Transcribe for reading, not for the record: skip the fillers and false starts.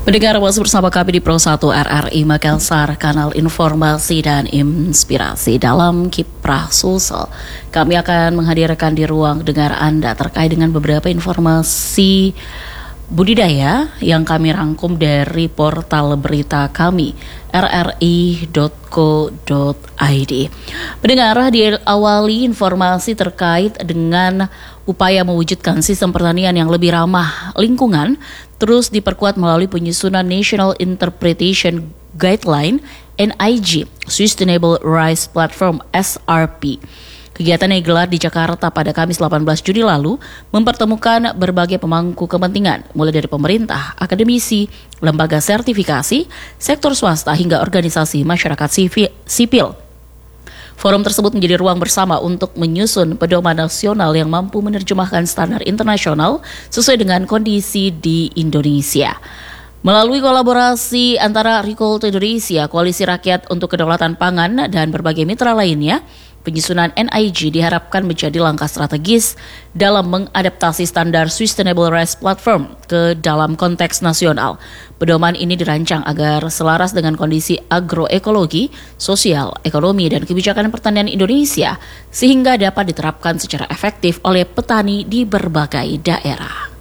Mendengar masih bersama kami di Pro 1 RRI Makassar, kanal informasi dan inspirasi dalam Kiprah Sulsel. Kami akan menghadirkan di ruang dengar Anda terkait dengan beberapa informasi budidaya yang kami rangkum dari portal berita kami rri.co.id. Pendengar, diawali informasi terkait dengan upaya mewujudkan sistem pertanian yang lebih ramah lingkungan terus diperkuat melalui penyusunan National Interpretation Guideline (NIG) Sustainable Rice Platform (SRP). Kegiatan yang digelar di Jakarta pada Kamis 18 Juni lalu mempertemukan berbagai pemangku kepentingan, mulai dari pemerintah, akademisi, lembaga sertifikasi, sektor swasta hingga organisasi masyarakat sipil. Forum tersebut menjadi ruang bersama untuk menyusun pedoman nasional yang mampu menerjemahkan standar internasional sesuai dengan kondisi di Indonesia. Melalui kolaborasi antara Recall to Indonesia, Koalisi Rakyat untuk Kedaulatan Pangan, dan berbagai mitra lainnya, penyusunan NIG diharapkan menjadi langkah strategis dalam mengadaptasi standar Sustainable Rice Platform ke dalam konteks nasional. Pedoman ini dirancang agar selaras dengan kondisi agroekologi, sosial, ekonomi, dan kebijakan pertanian Indonesia, sehingga dapat diterapkan secara efektif oleh petani di berbagai daerah.